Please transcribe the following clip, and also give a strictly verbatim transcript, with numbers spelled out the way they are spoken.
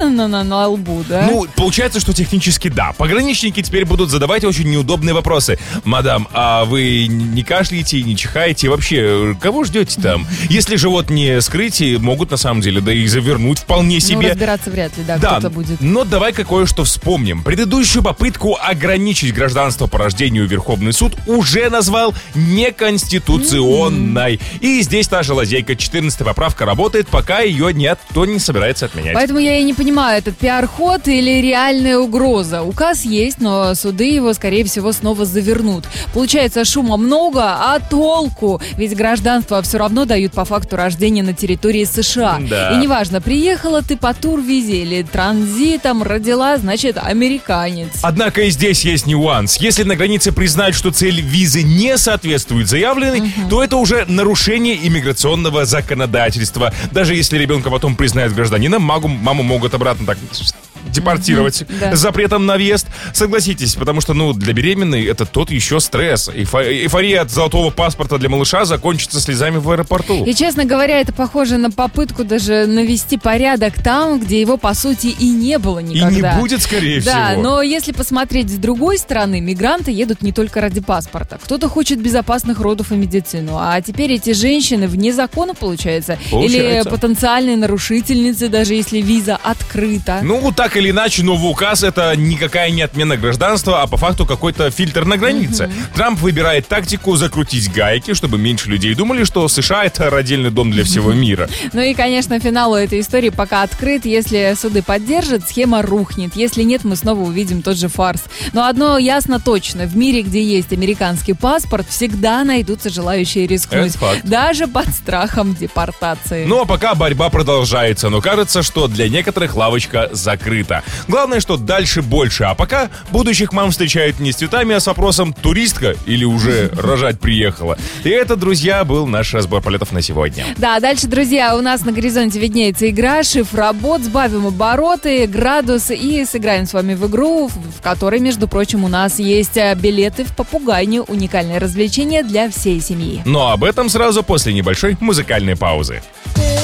на, на, на лбу, да? Ну, получается, что технически да. Пограничники теперь будут задавать очень неудобные вопросы. Мадам, а вы не кашляете, не чихаете? Вообще, кого ждете там? Если живот не скрыть, могут на самом деле, да и завернуть вполне себе. Ну, разбираться вряд ли, да, да, кто-то будет. Но давай-ка кое-что вспомним. Предыдущую попытку ограничить гражданство по рождению Верховный суд уже назвал неконституционной. Mm-hmm. И здесь та же лазейка. четырнадцатая поправка работает, пока ее никто не собирается отменять. Поэтому я и не понимаю, этот пиар-ход или реальная угроза. Указ есть, но суды его, скорее всего, снова завернут. Получается, шума много, а толку? Ведь гражданство все равно дают по факту рождения на территории США. Да. И неважно, приехала ты по турвизе или транзитом, родила, значит, американец. Однако и здесь есть нюанс. Если на границе признают, что цель визы не соответствует заявленной, угу. то это уже нарушение иммиграционного законодательства. Даже если ребенка потом признают гражданином, маму, маму могут обратно так депортировать mm-hmm, да. с запретом на въезд. Согласитесь, потому что, ну, для беременной это тот еще стресс. Эйфо- эйфория от золотого паспорта для малыша закончится слезами в аэропорту. И, честно говоря, это похоже на попытку даже навести порядок там, где его, по сути, и не было никогда. И не будет, скорее да, всего. Да, но если посмотреть с другой стороны, мигранты едут не только ради паспорта. Кто-то хочет безопасных родов и медицину, а теперь эти женщины вне закона, получается? получается. Или потенциальные нарушительницы, даже если виза открыта. Ну, так или иначе, новый указ — это никакая не отмена гражданства, а по факту какой-то фильтр на границе. Mm-hmm. Трамп выбирает тактику закрутить гайки, чтобы меньше людей думали, что США — это родильный дом для всего мира. Ну и, конечно, финал у этой истории пока открыт. Если суды поддержат, схема рухнет. Если нет, мы снова увидим тот же фарс. Но одно ясно точно. В мире, где есть американский паспорт, всегда найдутся желающие рискнуть. Даже под страхом депортации. Ну а пока борьба продолжается. Но кажется, что для некоторых лавочка закрыта. Главное, что дальше больше. А пока будущих мам встречают не с цветами, а с вопросом: туристка или уже рожать приехала. И это, друзья, был наш разбор полетов на сегодня. Да, дальше, друзья, у нас на горизонте виднеется игра «Шифробот». Сбавим обороты, градус и сыграем с вами в игру, в которой, между прочим, у нас есть билеты в попугайню. Уникальное развлечение для всей семьи. Но об этом сразу после небольшой музыкальной паузы.